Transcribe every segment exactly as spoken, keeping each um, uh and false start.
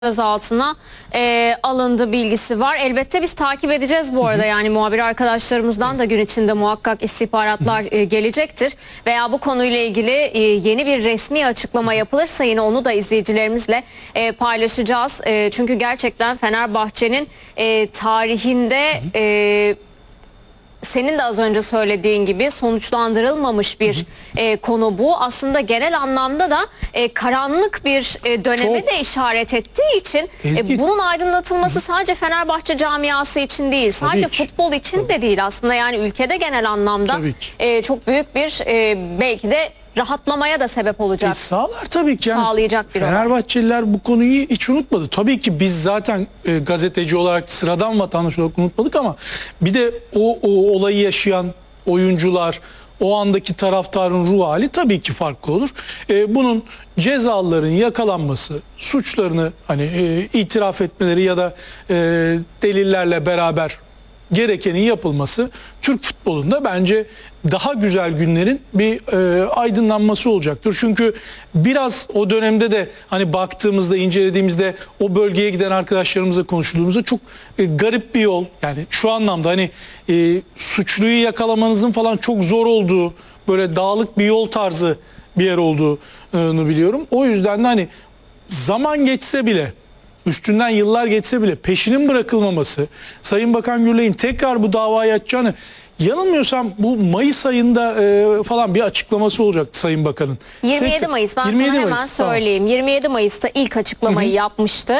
gözaltına e, alındı bilgisi var. Elbette biz takip edeceğiz bu arada. Yani muhabir arkadaşlarımızdan da gün içinde muhakkak istihbaratlar e, gelecektir. Veya bu konuyla ilgili e, yeni bir resmi açıklama yapılırsa yine onu da izleyicilerimizle e, paylaşacağız. E, çünkü gerçekten Fenerbahçe'nin e, tarihinde e, senin de az önce söylediğin gibi sonuçlandırılmamış bir hı hı. E, konu bu. Aslında genel anlamda da e, karanlık bir e, döneme Çok. de işaret ettiği için e, bunun aydınlatılması hı hı. sadece Fenerbahçe camiası için değil, sadece Tabii futbol için Tabii. de değil aslında, yani ülkede genel anlamda e, çok büyük bir e, belki de rahatlamaya da sebep olacak. E, sağlar tabii ki. Yani Sağlayacak bir Fenerbahçeliler olay. Bu konuyu hiç unutmadı. Tabii ki biz zaten e, gazeteci olarak, sıradan vatandaş olarak unutmadık ama bir de o, o olayı yaşayan oyuncular, o andaki taraftarın ruh hali tabii ki farklı olur. E, bunun cezaların yakalanması, suçlarını hani e, itiraf etmeleri ya da e, delillerle beraber gerekenin yapılması Türk futbolunda bence daha güzel günlerin bir e, aydınlanması olacaktır. Çünkü biraz o dönemde de hani baktığımızda, incelediğimizde o bölgeye giden arkadaşlarımızla konuştuğumuzda çok e, garip bir yol. Yani şu anlamda hani e, suçluyu yakalamanızın falan çok zor olduğu, böyle dağlık bir yol tarzı bir yer olduğunu biliyorum. O yüzden de hani zaman geçse bile, üstünden yıllar geçse bile peşinin bırakılmaması, Sayın Bakan Gürley'in tekrar bu davayı açacağını, yanılmıyorsam bu Mayıs ayında e, falan bir açıklaması olacaktı Sayın Bakan'ın. yirmi yedi Mayıs, ben yirmi yedi sana hemen Mayıs, söyleyeyim. Tamam. yirmi yedi Mayıs'ta ilk açıklamayı Hı -hı. yapmıştı.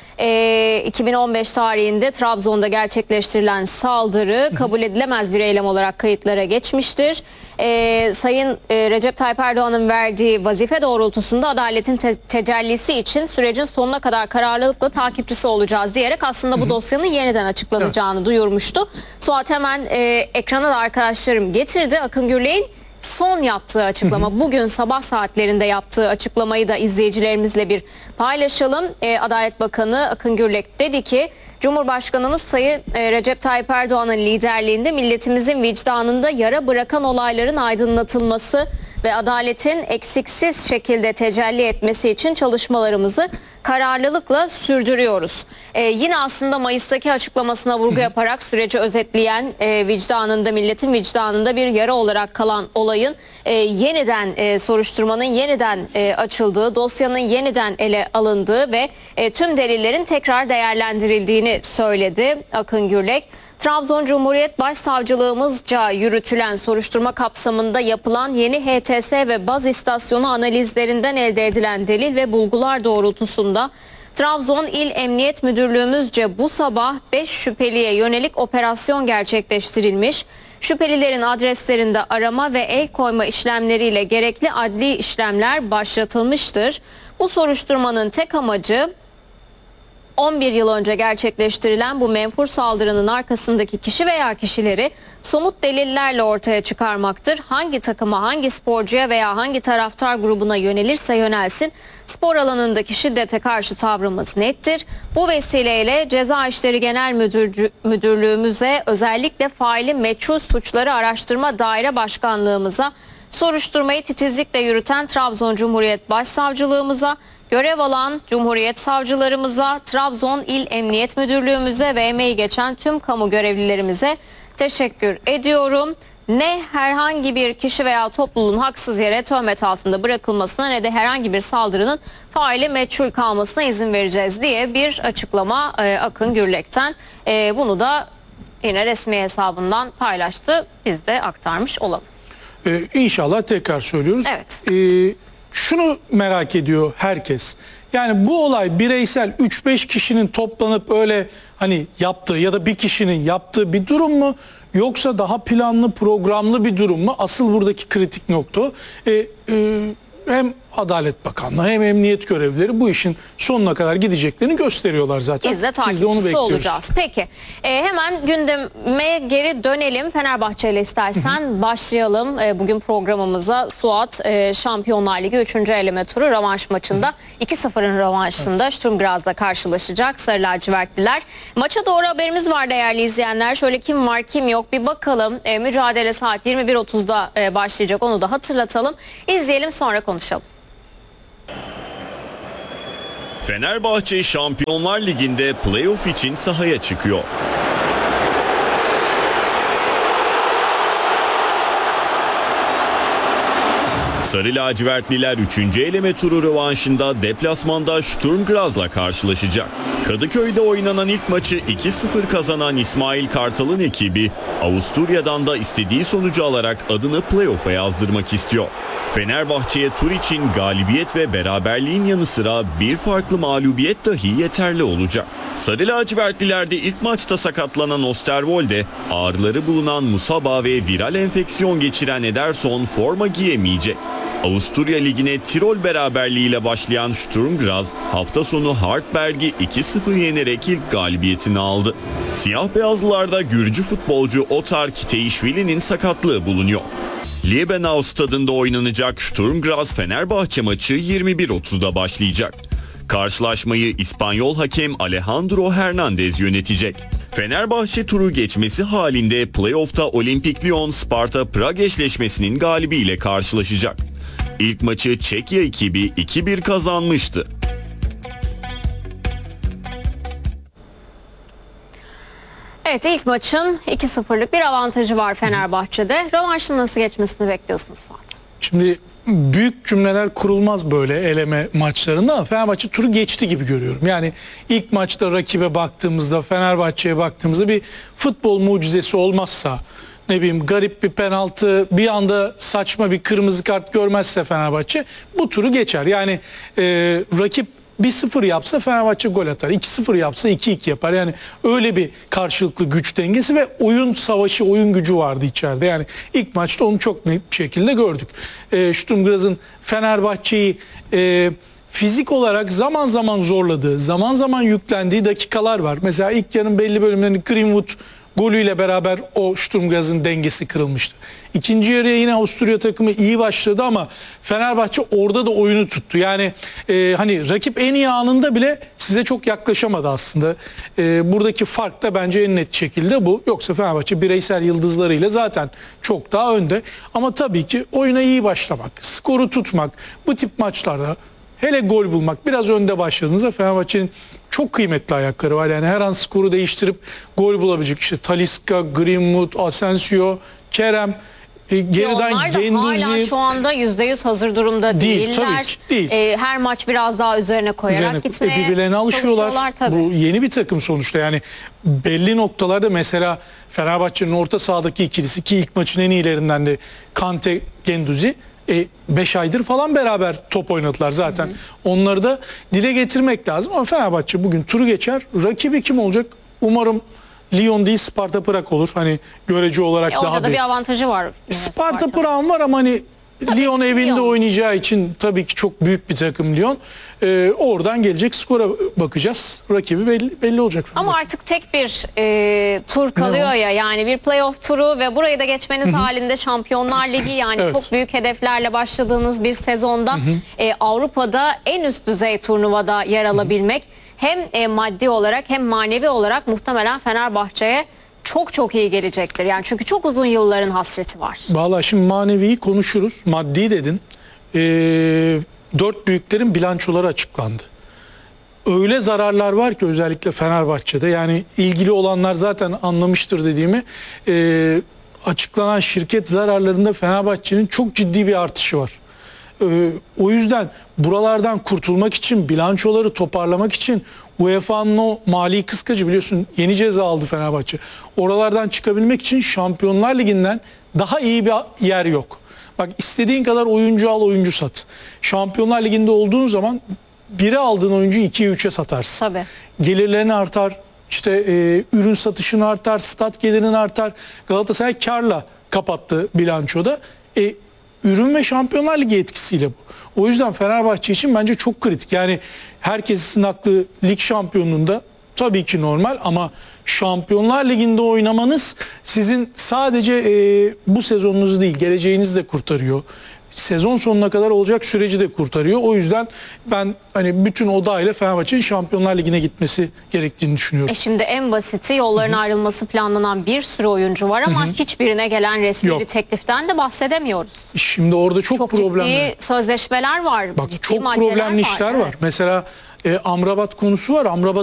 E, iki bin on beş tarihinde Trabzon'da gerçekleştirilen saldırı kabul edilemez bir eylem olarak kayıtlara geçmiştir. E, Sayın e, Recep Tayyip Erdoğan'ın verdiği vazife doğrultusunda adaletin te tecellisi için sürecin sonuna kadar kararlılıkla takipçisi olacağız diyerek aslında bu Hı -hı. dosyanın yeniden açıklanacağını evet. duyurmuştu. Suat hemen e, ekrana da arkadaşlarım getirdi. Akın Gürley'in son yaptığı açıklama, hı hı. bugün sabah saatlerinde yaptığı açıklamayı da izleyicilerimizle bir paylaşalım. E, Adalet Bakanı Akın Gürlek dedi ki, Cumhurbaşkanımız Sayın e, Recep Tayyip Erdoğan'ın liderliğinde milletimizin vicdanında yara bırakan olayların aydınlatılması ve adaletin eksiksiz şekilde tecelli etmesi için çalışmalarımızı kararlılıkla sürdürüyoruz. Ee, yine aslında Mayıs'taki açıklamasına vurgu yaparak süreci özetleyen, e, vicdanında, milletin vicdanında bir yara olarak kalan olayın e, yeniden e, soruşturmanın yeniden e, açıldığı, dosyanın yeniden ele alındığı ve e, tüm delillerin tekrar değerlendirildiğini söyledi Akın Gürlek. Trabzon Cumhuriyet Başsavcılığımızca yürütülen soruşturma kapsamında yapılan yeni H T S ve baz istasyonu analizlerinden elde edilen delil ve bulgular doğrultusunda Trabzon İl Emniyet Müdürlüğümüzce bu sabah beş şüpheliye yönelik operasyon gerçekleştirilmiş. Şüphelilerin adreslerinde arama ve el koyma işlemleriyle gerekli adli işlemler başlatılmıştır. Bu soruşturmanın tek amacı on bir yıl önce gerçekleştirilen bu menfur saldırının arkasındaki kişi veya kişileri somut delillerle ortaya çıkarmaktır. Hangi takıma, hangi sporcuya veya hangi taraftar grubuna yönelirse yönelsin, spor alanındaki şiddete karşı tavrımız nettir. Bu vesileyle Ceza İşleri Genel Müdür, Müdürlüğümüze, özellikle faili meçhul suçları araştırma daire başkanlığımıza, soruşturmayı titizlikle yürüten Trabzon Cumhuriyet Başsavcılığımıza, görev alan Cumhuriyet Savcılarımıza, Trabzon İl Emniyet Müdürlüğümüze ve emeği geçen tüm kamu görevlilerimize teşekkür ediyorum. Ne herhangi bir kişi veya topluluğun haksız yere töhmet altında bırakılmasına ne de herhangi bir saldırının faili meçhul kalmasına izin vereceğiz diye bir açıklama e, Akın Gürlek'ten. E, bunu da yine resmi hesabından paylaştı. Biz de aktarmış olalım. Ee, İnşallah tekrar söylüyoruz. Evet. Ee, Şunu merak ediyor herkes. Yani bu olay bireysel üç beş kişinin toplanıp öyle hani yaptığı ya da bir kişinin yaptığı bir durum mu? Yoksa daha planlı, programlı bir durum mu? Asıl buradaki kritik nokta o. Ee, e, hem Adalet Bakanlığı hem emniyet görevlileri bu işin sonuna kadar gideceklerini gösteriyorlar zaten. Biz de takipçisi de olacağız. Peki e, hemen gündeme geri dönelim. Fenerbahçe ile istersen Hı -hı. başlayalım. E, bugün programımıza Suat e, Şampiyonlar Ligi üçüncü eleme turu rövanş maçında iki sıfırın rövanşında evet. Sturm Graz'la karşılaşacak Sarı lacivertliler. Maça doğru haberimiz var değerli izleyenler. Şöyle kim var kim yok bir bakalım. E, mücadele saat yirmi bir otuzda e, başlayacak, onu da hatırlatalım. İzleyelim, sonra konuşalım. Fenerbahçe Şampiyonlar Ligi'nde playoff için sahaya çıkıyor. Sarı lacivertliler üçüncü eleme turu rövanşında deplasmanda Sturm Graz'la karşılaşacak. Kadıköy'de oynanan ilk maçı iki sıfır kazanan İsmail Kartal'ın ekibi Avusturya'dan da istediği sonucu alarak adını playoff'a yazdırmak istiyor. Fenerbahçe'ye tur için galibiyet ve beraberliğin yanı sıra bir farklı mağlubiyet dahi yeterli olacak. Sarı lacivertlilerde ilk maçta sakatlanan Osterwolde, ağrıları bulunan Musaba ve viral enfeksiyon geçiren Ederson forma giyemeyecek. Avusturya Ligi'ne Tirol beraberliğiyle başlayan Sturm Graz hafta sonu Hartberg'i iki sıfır yenerek ilk galibiyetini aldı. Siyah beyazlılarda Gürcü futbolcu Otar Kiteişvili'nin sakatlığı bulunuyor. Liebenau stadında oynanacak Sturm Graz Fenerbahçe maçı yirmi bir otuzda başlayacak. Karşılaşmayı İspanyol hakem Alejandro Hernandez yönetecek. Fenerbahçe turu geçmesi halinde playoff'ta Olimpik Lyon Sparta Prag eşleşmesinin galibiyle karşılaşacak. İlk maçı Çekya ekibi iki bir kazanmıştı. Evet, ilk maçın iki sıfırlık bir avantajı var Fenerbahçe'de. Rövanşın nasıl geçmesini bekliyorsunuz Fuat? Şimdi büyük cümleler kurulmaz böyle eleme maçlarında ama Fenerbahçe turu geçti gibi görüyorum. Yani ilk maçta rakibe baktığımızda, Fenerbahçe'ye baktığımızda bir futbol mucizesi olmazsa, ne bileyim garip bir penaltı, bir anda saçma bir kırmızı kart görmezse Fenerbahçe bu turu geçer. Yani e, rakip bir sıfır yapsa Fenerbahçe gol atar. iki sıfır yapsa iki iki yapar. Yani öyle bir karşılıklı güç dengesi ve oyun savaşı, oyun gücü vardı içeride. Yani ilk maçta onu çok net bir şekilde gördük. E, Sturm Graz'ın Fenerbahçe'yi e, fizik olarak zaman zaman zorladığı, zaman zaman yüklendiği dakikalar var. Mesela ilk yarının belli bölümlerinde Greenwood golüyle beraber o Sturm Graz'ın dengesi kırılmıştı. İkinci yarıya yine Avusturya takımı iyi başladı ama Fenerbahçe orada da oyunu tuttu. Yani e, hani rakip en iyi anında bile size çok yaklaşamadı aslında. E, buradaki fark da bence en net şekilde bu. Yoksa Fenerbahçe bireysel yıldızlarıyla zaten çok daha önde. Ama tabii ki oyuna iyi başlamak, skoru tutmak, bu tip maçlarda hele gol bulmak, biraz önde başladığınızda Fenerbahçe'nin çok kıymetli ayakları var. Yani her an skoru değiştirip gol bulabilecek. İşte Talisca, Greenwood, Asensio, Kerem, e, geriden onlar da Genduzi. hala şu anda yüzde yüz hazır durumda Değil, değiller. tabii ki değil. E, her maç biraz daha üzerine koyarak Üzerine, gitmeye e, birbirlerine alışıyorlar. tabii. Bu yeni bir takım sonuçta. Yani belli noktalarda mesela Fenerbahçe'nin orta sahadaki ikilisi ki ilk maçın en iyilerinden de Kante, Genduzi. beş aydır falan beraber top oynadılar zaten. Hı hı. Onları da dile getirmek lazım ama Fenerbahçe bugün turu geçer. Rakibi kim olacak? Umarım Lyon değil Sparta Prag olur. Hani görece olarak e, daha orada da bir, bir avantajı var. Sparta, Sparta Prag'ın var ama hani tabii Lyon evinde Lyon oynayacağı için tabii ki çok büyük bir takım Lyon. Ee, oradan gelecek skora bakacağız. Rakibi belli, belli olacak. Ama maçı. Artık tek bir e, tur kalıyor ya. Yani bir playoff turu ve burayı da geçmeniz Hı-hı. halinde Şampiyonlar Ligi yani evet. çok büyük hedeflerle başladığınız bir sezonda e, Avrupa'da en üst düzey turnuvada yer alabilmek Hı-hı. hem e, maddi olarak hem manevi olarak muhtemelen Fenerbahçe'ye çok çok iyi gelecektir. Yani çünkü çok uzun yılların hasreti var. Vallahi şimdi maneviyi konuşuruz. Maddi dedin. Ee, dört büyüklerin bilançoları açıklandı. Öyle zararlar var ki özellikle Fenerbahçe'de. Yani ilgili olanlar zaten anlamıştır dediğimi. Ee, açıklanan şirket zararlarında Fenerbahçe'nin çok ciddi bir artışı var. Ee, o yüzden buralardan kurtulmak için, bilançoları toparlamak için U E F A'nın o mali kıskacı biliyorsun yeni ceza aldı Fenerbahçe. Oralardan çıkabilmek için Şampiyonlar Ligi'nden daha iyi bir yer yok. Bak istediğin kadar oyuncu al, oyuncu sat. Şampiyonlar Ligi'nde olduğun zaman biri aldığın oyuncuyu ikiye üçe satarsın. Tabii. Gelirlerin artar, işte e, ürün satışın artar, stat gelirin artar. Galatasaray karla kapattı bilançoda. E, ürün ve Şampiyonlar Ligi etkisiyle bu. O yüzden Fenerbahçe için bence çok kritik. Yani herkesin aklı lig şampiyonluğunda tabii ki normal ama Şampiyonlar Ligi'nde oynamanız sizin sadece e, bu sezonunuzu değil geleceğinizi de kurtarıyor. Sezon sonuna kadar olacak süreci de kurtarıyor. O yüzden ben hani bütün odayla Fenerbahçe'nin Şampiyonlar Ligi'ne gitmesi gerektiğini düşünüyorum. E şimdi en basiti yolların Hı-hı. ayrılması planlanan bir sürü oyuncu var ama Hı-hı. hiçbirine gelen resmi Yok. bir tekliften de bahsedemiyoruz. Şimdi orada çok, çok problemli. ciddi sözleşmeler var. Bak ciddi çok problemli işler var. var. Mesela e, Amrabat konusu var. Amrabat